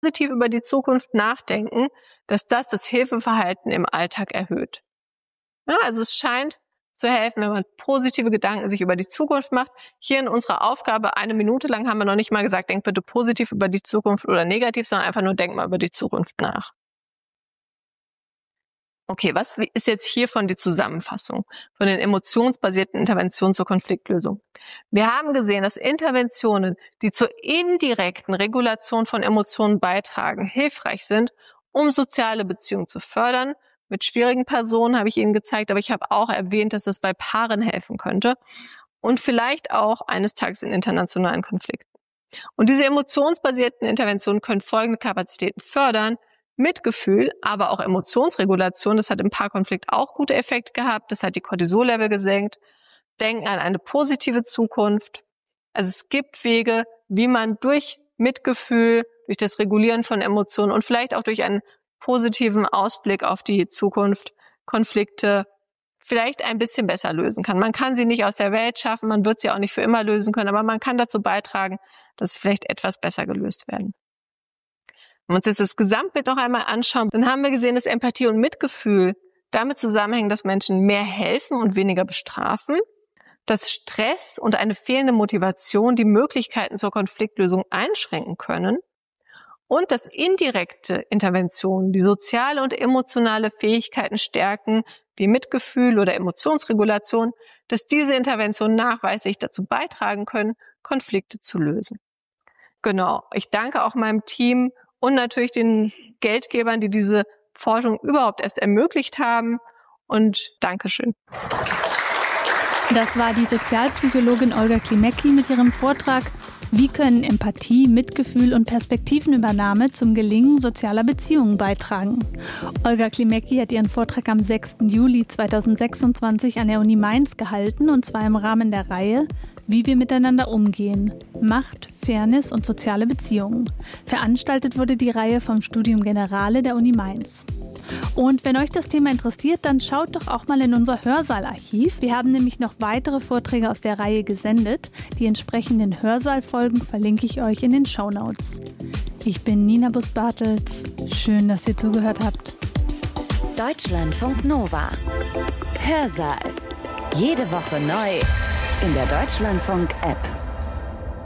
positiv über die Zukunft nachdenken, dass das Hilfeverhalten im Alltag erhöht. Ja, also es scheint zu helfen, wenn man positive Gedanken sich über die Zukunft macht. Hier in unserer Aufgabe 1 Minute lang haben wir noch nicht mal gesagt, denk bitte positiv über die Zukunft oder negativ, sondern einfach nur denk mal über die Zukunft nach. Okay, was ist jetzt hiervon die Zusammenfassung von den emotionsbasierten Interventionen zur Konfliktlösung? Wir haben gesehen, dass Interventionen, die zur indirekten Regulation von Emotionen beitragen, hilfreich sind, um soziale Beziehungen zu fördern. Mit schwierigen Personen habe ich Ihnen gezeigt, aber ich habe auch erwähnt, dass es bei Paaren helfen könnte und vielleicht auch eines Tages in internationalen Konflikten. Und diese emotionsbasierten Interventionen können folgende Kapazitäten fördern: Mitgefühl, aber auch Emotionsregulation. Das hat im Paarkonflikt auch gute Effekte gehabt. Das hat die Cortisol-Level gesenkt. Denken an eine positive Zukunft. Also es gibt Wege, wie man durch Mitgefühl, durch das Regulieren von Emotionen und vielleicht auch durch einen positiven Ausblick auf die Zukunft Konflikte vielleicht ein bisschen besser lösen kann. Man kann sie nicht aus der Welt schaffen, man wird sie auch nicht für immer lösen können, aber man kann dazu beitragen, dass sie vielleicht etwas besser gelöst werden. Wenn wir uns jetzt das Gesamtbild noch einmal anschauen, dann haben wir gesehen, dass Empathie und Mitgefühl damit zusammenhängen, dass Menschen mehr helfen und weniger bestrafen, dass Stress und eine fehlende Motivation die Möglichkeiten zur Konfliktlösung einschränken können und dass indirekte Interventionen die soziale und emotionale Fähigkeiten stärken, wie Mitgefühl oder Emotionsregulation, dass diese Interventionen nachweislich dazu beitragen können, Konflikte zu lösen. Genau, ich danke auch meinem Team und natürlich den Geldgebern, die diese Forschung überhaupt erst ermöglicht haben. Und Dankeschön. Das war die Sozialpsychologin Olga Klimecki mit ihrem Vortrag Wie können Empathie, Mitgefühl und Perspektivenübernahme zum Gelingen sozialer Beziehungen beitragen? Olga Klimecki hat ihren Vortrag am 6. Juli 2026 an der Uni Mainz gehalten, und zwar im Rahmen der Reihe Wie wir miteinander umgehen. Macht, Fairness und soziale Beziehungen. Veranstaltet wurde die Reihe vom Studium Generale der Uni Mainz. Und wenn euch das Thema interessiert, dann schaut doch auch mal in unser Hörsaalarchiv. Wir haben nämlich noch weitere Vorträge aus der Reihe gesendet. Die entsprechenden Hörsaalfolgen verlinke ich euch in den Shownotes. Ich bin Nina Bus-Bartels. Schön, dass ihr zugehört habt. Deutschlandfunk Nova. Hörsaal. Jede Woche neu in der Deutschlandfunk-App.